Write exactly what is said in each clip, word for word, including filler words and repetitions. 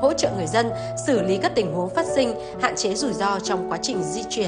hỗ trợ người dân xử lý các tình huống phát sinh, hạn chế rủi ro trong quá trình di chuyển.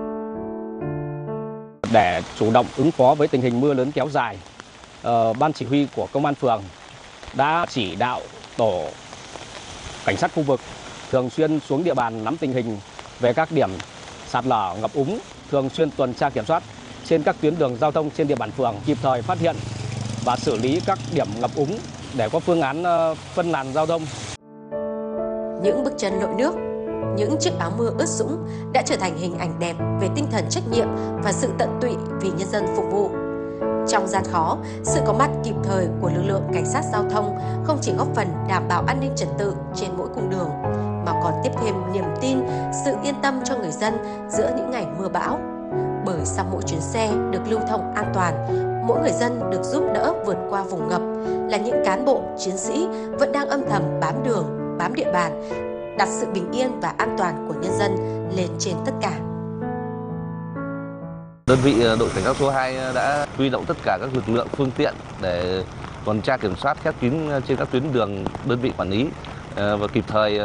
Để chủ động ứng phó với tình hình mưa lớn kéo dài, Ban chỉ huy của Công an phường đã chỉ đạo tổ cảnh sát khu vực thường xuyên xuống địa bàn nắm tình hình về các điểm sạt lở, ngập úng, thường xuyên tuần tra kiểm soát trên các tuyến đường giao thông trên địa bàn phường, kịp thời phát hiện và xử lý các điểm ngập úng để có phương án phân làn giao thông. Những bước chân lội nước, những chiếc áo mưa ướt sũng đã trở thành hình ảnh đẹp về tinh thần trách nhiệm và sự tận tụy vì nhân dân phục vụ. Trong gian khó, sự có mặt kịp thời của lực lượng cảnh sát giao thông không chỉ góp phần đảm bảo an ninh trật tự trên mỗi cung đường, mà còn tiếp thêm niềm tin, sự yên tâm cho người dân giữa những ngày mưa bão. Bởi sau mỗi chuyến xe được lưu thông an toàn, mỗi người dân được giúp đỡ vượt qua vùng ngập là những cán bộ, chiến sĩ vẫn đang âm thầm bám đường, bám địa bàn, đặt sự bình yên và an toàn của nhân dân lên trên tất cả. Đơn vị đội cảnh sát số hai đã huy động tất cả các lực lượng phương tiện để tuần tra kiểm soát khép kín trên các tuyến đường đơn vị quản lý và kịp thời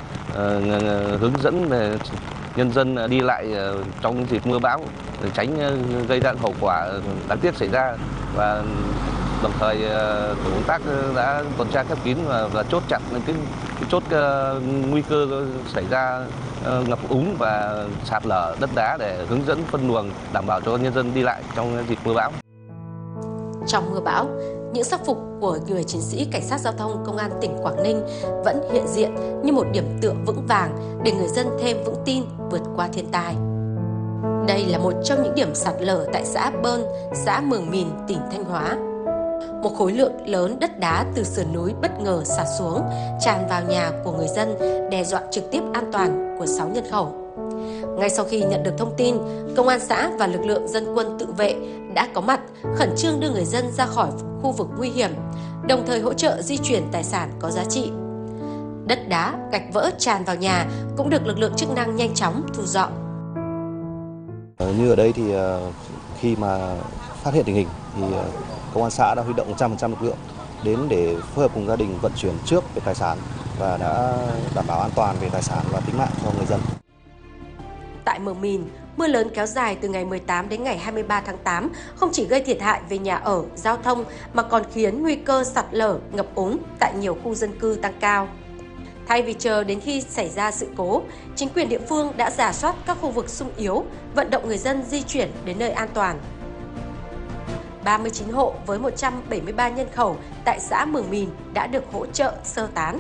hướng dẫn về nhân dân đi lại trong dịp mưa bão để tránh gây ra hậu quả đáng tiếc xảy ra. Và đồng thời tổ công tác đã tuần tra khép kín và, và chốt chặn những cái, cái chốt uh, nguy cơ xảy ra uh, ngập úng và sạt lở đất đá để hướng dẫn phân luồng đảm bảo cho nhân dân đi lại trong dịp mưa bão. Trong mưa bão, những sắc phục của người chiến sĩ cảnh sát giao thông Công an tỉnh Quảng Ninh vẫn hiện diện như một điểm tựa vững vàng để người dân thêm vững tin vượt qua thiên tai. Đây là một trong những điểm sạt lở tại xã Bơn, xã Mường Mìn, tỉnh Thanh Hóa. Một khối lượng lớn đất đá từ sườn núi bất ngờ sạt xuống, tràn vào nhà của người dân, đe dọa trực tiếp an toàn của sáu nhân khẩu. Ngay sau khi nhận được thông tin, Công an xã và lực lượng dân quân tự vệ đã có mặt, khẩn trương đưa người dân ra khỏi khu vực nguy hiểm, đồng thời hỗ trợ di chuyển tài sản có giá trị. Đất đá, gạch vỡ tràn vào nhà cũng được lực lượng chức năng nhanh chóng thu dọn. Như ở đây thì khi mà phát hiện tình hình thì Công an xã đã huy động một trăm phần trăm lực lượng đến để phối hợp cùng gia đình vận chuyển trước về tài sản và đã đảm bảo an toàn về tài sản và tính mạng cho người dân. Tại Mường Mìn, mưa lớn kéo dài từ ngày mười tám đến ngày hai mươi ba tháng tám không chỉ gây thiệt hại về nhà ở, giao thông mà còn khiến nguy cơ sạt lở, ngập úng tại nhiều khu dân cư tăng cao. Thay vì chờ đến khi xảy ra sự cố, chính quyền địa phương đã rà soát các khu vực xung yếu, vận động người dân di chuyển đến nơi an toàn. ba mươi chín hộ với một trăm bảy mươi ba nhân khẩu tại xã Mường Mìn đã được hỗ trợ sơ tán.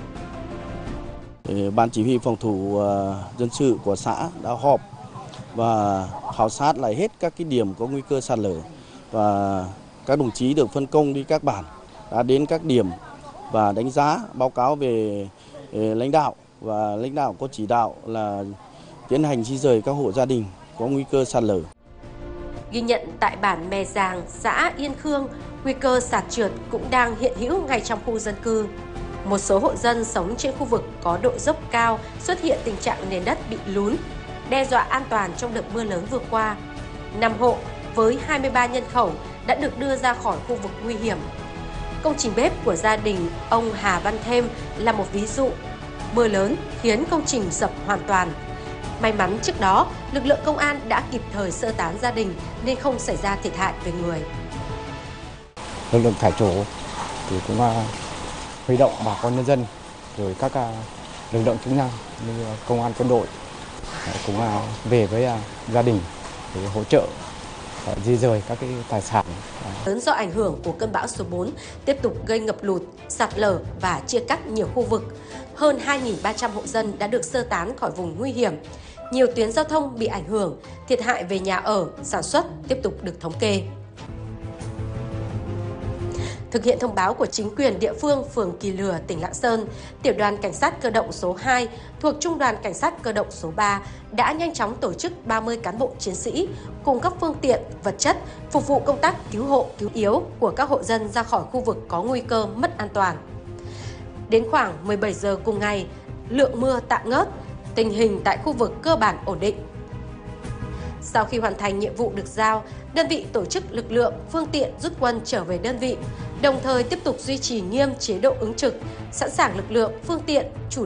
Ban chỉ huy phòng thủ dân sự của xã đã họp và khảo sát lại hết các cái điểm có nguy cơ sạt lở, và các đồng chí được phân công đi các bản đã đến các điểm và đánh giá, báo cáo về lãnh đạo, và lãnh đạo có chỉ đạo là tiến hành di rời các hộ gia đình có nguy cơ sạt lở. Ghi nhận tại bản Mè Giàng, xã Yên Khương, nguy cơ sạt trượt cũng đang hiện hữu ngay trong khu dân cư. Một số hộ dân sống trên khu vực có độ dốc cao xuất hiện tình trạng nền đất bị lún, đe dọa an toàn trong đợt mưa lớn vừa qua. năm hộ với hai mươi ba nhân khẩu đã được đưa ra khỏi khu vực nguy hiểm. Công trình bếp của gia đình ông Hà Văn Thêm là một ví dụ. Mưa lớn khiến công trình sập hoàn toàn. May mắn trước đó, lực lượng công an đã kịp thời sơ tán gia đình nên không xảy ra thiệt hại về người. Lực lượng tại chỗ thì cũng huy động bà con nhân dân, rồi các lực lượng chức năng như công an, quân đội cũng về với gia đình để hỗ trợ di rời các cái tài sản. Lớn do ảnh hưởng của cơn bão số bốn tiếp tục gây ngập lụt, sạt lở và chia cắt nhiều khu vực. Hơn hai nghìn ba trăm hộ dân đã được sơ tán khỏi vùng nguy hiểm. Nhiều tuyến giao thông bị ảnh hưởng, thiệt hại về nhà ở, sản xuất tiếp tục được thống kê. Thực hiện thông báo của chính quyền địa phương phường Kỳ Lừa, tỉnh Lạng Sơn, Tiểu đoàn Cảnh sát cơ động số hai thuộc Trung đoàn Cảnh sát cơ động số ba đã nhanh chóng tổ chức ba mươi cán bộ chiến sĩ cùng các phương tiện, vật chất phục vụ công tác cứu hộ, cứu yếu của các hộ dân ra khỏi khu vực có nguy cơ mất an toàn. Đến khoảng mười bảy giờ cùng ngày, lượng mưa tạm ngớt, tình hình tại khu vực cơ bản ổn định. Sau khi hoàn thành nhiệm vụ được giao, đơn vị tổ chức lực lượng, phương tiện rút quân trở về đơn vị, đồng thời tiếp tục duy trì nghiêm chế độ ứng trực, sẵn sàng lực lượng, phương tiện, chủ